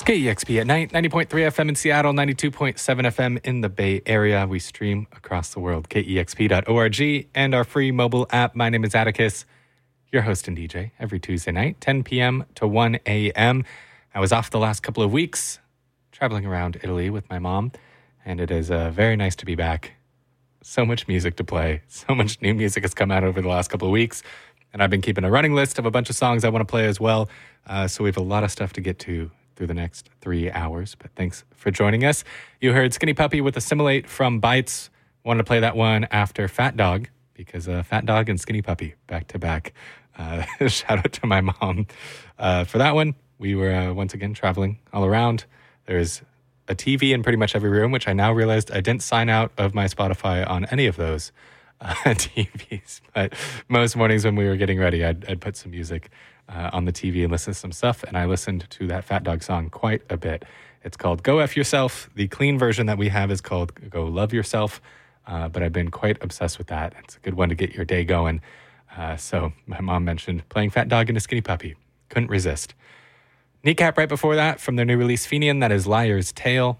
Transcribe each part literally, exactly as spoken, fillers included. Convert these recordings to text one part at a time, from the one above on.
K E X P at night, ninety point three F M in Seattle, ninety-two point seven F M in the Bay Area. We stream across the world, K E X P dot org, and our free mobile app. My name is Atticus, your host and D J, every Tuesday night, ten p.m. to one a.m. I was off the last couple of weeks, traveling around Italy with my mom, and it is uh, very nice to be back. So much music to play. So much new music has come out over the last couple of weeks, and I've been keeping a running list of a bunch of songs I want to play as well, uh, so we have a lot of stuff to get to through the next three hours. But thanks for joining us. You heard Skinny Puppy with Assimilate from Bites. Wanted to play that one after Fat Dog, because uh, Fat Dog and Skinny Puppy back to back. Uh, shout out to my mom uh, for that one. We were uh, once again traveling all around. There's a T V in pretty much every room, which I now realized I didn't sign out of my Spotify on any of those uh, T Vs. But most mornings when we were getting ready, I'd, I'd put some music Uh, on the T V and listen to some stuff, and I listened to that Fat Dog song quite a bit. It's called Go F Yourself. The clean version that we have is called Go Love Yourself, uh, but I've been quite obsessed with that. It's a good one to get your day going. Uh, so my mom mentioned playing Fat Dog and a Skinny Puppy. Couldn't resist. Kneecap right before that from their new release Fenian, that is Liar's Tale.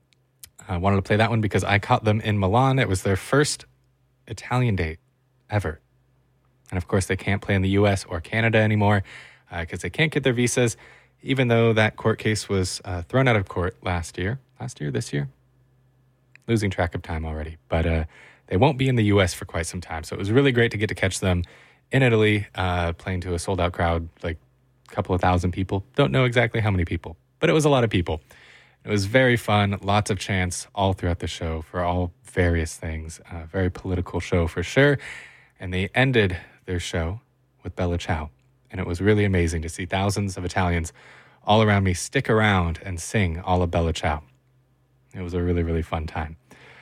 I wanted to play that one because I caught them in Milan. It was their first Italian date ever. And of course, they can't play in the U S or Canada anymore because uh, they can't get their visas, even though that court case was uh, thrown out of court last year. Last year, this year? Losing track of time already. But uh, they won't be in the U S for quite some time. So it was really great to get to catch them in Italy, uh, playing to a sold-out crowd, like a couple of thousand people. Don't know exactly how many people, but it was a lot of people. It was very fun, lots of chants all throughout the show for all various things. Uh, very political show for sure. And they ended their show with Bella Ciao. And it was really amazing to see thousands of Italians all around me stick around and sing all of Bella Ciao. It was a really, really fun time.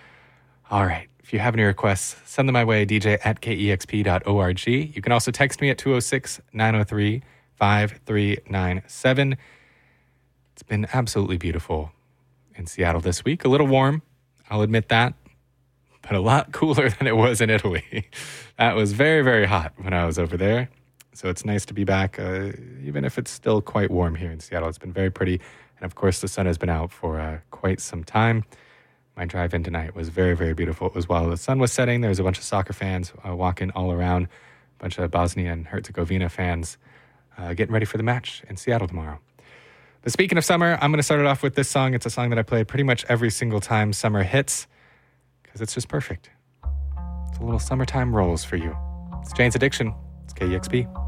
All right. If you have any requests, send them my way, D J at K E X P dot org. You can also text me at two oh six, nine oh three, five three nine seven. It's been absolutely beautiful in Seattle this week. A little warm, I'll admit that, but a lot cooler than it was in Italy. That was very, very hot when I was over there. So it's nice to be back, uh, even if it's still quite warm here in Seattle. It's been very pretty. And of course, the sun has been out for uh, quite some time. My drive in tonight was very, very beautiful as well. The sun was setting. There was a bunch of soccer fans uh, walking all around, a bunch of Bosnia and Herzegovina fans uh, getting ready for the match in Seattle tomorrow. But speaking of summer, I'm going to start it off with this song. It's a song that I play pretty much every single time summer hits, because it's just perfect. It's a little summertime rolls for you. It's Jane's Addiction. It's K E X P.